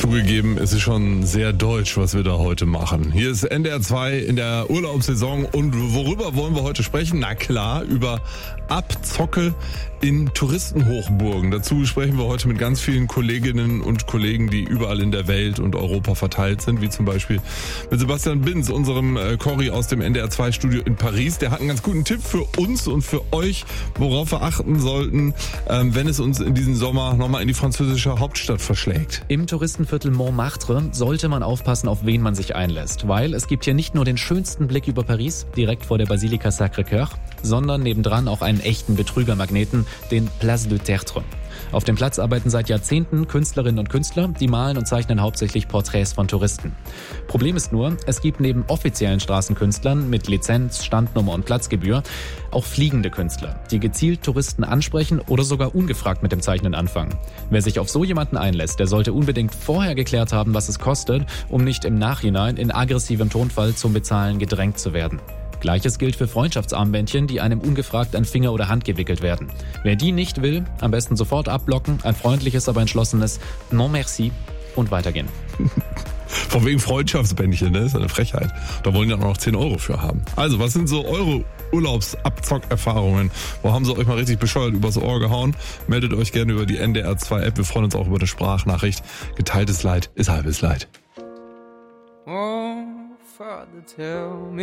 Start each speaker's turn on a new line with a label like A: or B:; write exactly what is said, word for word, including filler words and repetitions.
A: Zugegeben, es ist schon sehr deutsch, was wir da heute machen. Hier ist N D R zwei in der Urlaubssaison und worüber wollen wir heute sprechen? Na klar, über Abzocke in Touristenhochburgen. Dazu sprechen wir heute mit ganz vielen Kolleginnen und Kollegen, die überall in der Welt und Europa verteilt sind, wie zum Beispiel mit Sebastian Binz, unserem äh, Corri aus dem N D R zwei Studio in Paris. Der hat einen ganz guten Tipp für uns und für euch, worauf wir achten sollten, ähm, wenn es uns in diesem Sommer nochmal in die französische Hauptstadt verschlägt.
B: Im Touristenviertel Montmartre sollte man aufpassen, auf wen man sich einlässt, weil es gibt hier nicht nur den schönsten Blick über Paris, direkt vor der Basilika Sacré-Cœur, sondern nebendran auch einen echten Betrügermagneten, den Place de Tertre. Auf dem Platz arbeiten seit Jahrzehnten Künstlerinnen und Künstler, die malen und zeichnen hauptsächlich Porträts von Touristen. Problem ist nur, es gibt neben offiziellen Straßenkünstlern mit Lizenz, Standnummer und Platzgebühr auch fliegende Künstler, die gezielt Touristen ansprechen oder sogar ungefragt mit dem Zeichnen anfangen. Wer sich auf so jemanden einlässt, der sollte unbedingt vorher geklärt haben, was es kostet, um nicht im Nachhinein in aggressivem Tonfall zum Bezahlen gedrängt zu werden. Gleiches gilt für Freundschaftsarmbändchen, die einem ungefragt an Finger oder Hand gewickelt werden. Wer die nicht will, am besten sofort abblocken, ein freundliches, aber entschlossenes Non merci und weitergehen.
A: Von wegen Freundschaftsbändchen, ne? Ist eine Frechheit. Da wollen die auch noch zehn Euro für haben. Also, was sind so eure Urlaubsabzockerfahrungen? Wo haben sie euch mal richtig bescheuert übers Ohr gehauen? Meldet euch gerne über die N D R zwei App. Wir freuen uns auch über eine Sprachnachricht. Geteiltes Leid ist halbes Leid.
C: Oh, Father, tell me